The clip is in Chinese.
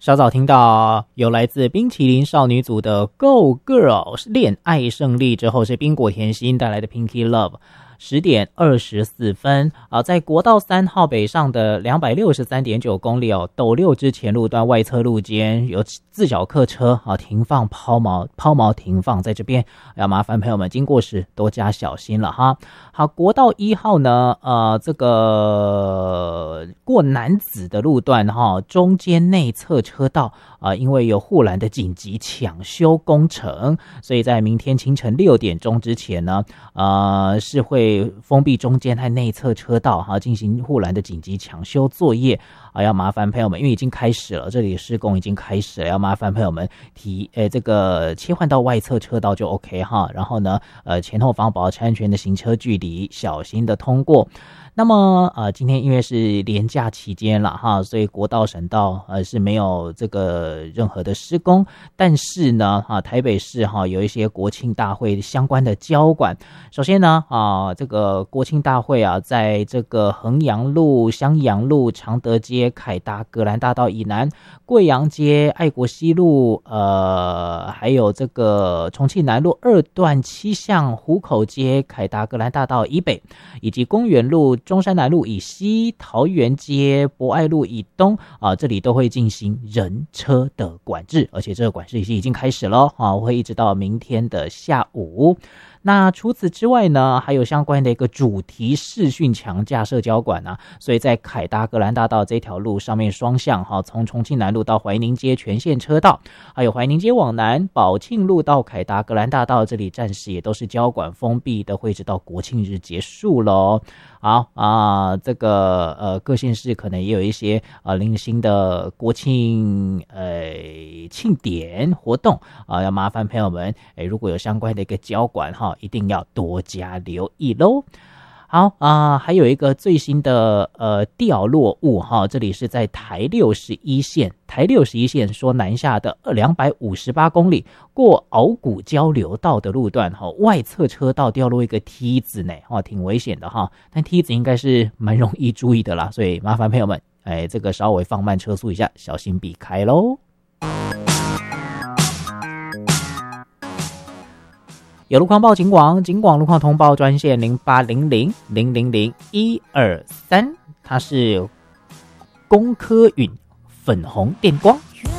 稍早听到有来自冰淇淋少女组的 Go Girl 恋爱胜利之后，是冰果甜心带来的 Pinky Love。10点24分在国道3号北上的263.9公里斗六之前路段外侧路间有自小客车停放抛锚停放，在这边要麻烦朋友们经过时多加小心了哈。好，国道1号呢这个过楠梓的路段中间内侧车道因为有护栏的紧急抢修工程，所以在明天清晨6点钟之前呢是会封闭中间和内侧车道进行护栏的紧急抢修作业要麻烦朋友们，因为已经开始了，这里施工已经开始了，要麻烦朋友们这个切换到外侧车道就 OK 哈，然后呢前后方保持安全的行车距离，小心的通过。那么今天因为是连假期间了哈，所以国道省道是没有这个任何的施工，但是呢台北市有一些国庆大会相关的交管。首先呢这个国庆大会在这个衡阳路、襄阳路、常德街、凯达格兰大道以南、贵阳街、爱国西路还有这个重庆南路2段7巷、湖口街、凯达格兰大道以北，以及公园路、中山南路以西、桃园街、博爱路以东这里都会进行人车的管制，而且这个管制已经开始了会一直到明天的下午。那除此之外呢，还有相关的一个主题视讯强架设交管所以在凯达格兰大道这条路上面双向从重庆南路到怀宁街全线车道，还有怀宁街往南宝庆路到凯达格兰大道，这里暂时也都是交管封闭的，会直到国庆日结束咯。好这个各县市可能也有一些零星的国庆庆典活动要麻烦朋友们如果有相关的一个交管一定要多加留意咯。好还有一个最新的掉落物这里是在台61线说南下的258公里过鳌骨交流道的路段外侧车道掉落一个梯子呢挺危险的但梯子应该是蛮容易注意的啦，所以麻烦朋友们这个稍微放慢车速一下，小心避开咯。有路况报警广路况通报专线0800000123，它是工科允粉红电光。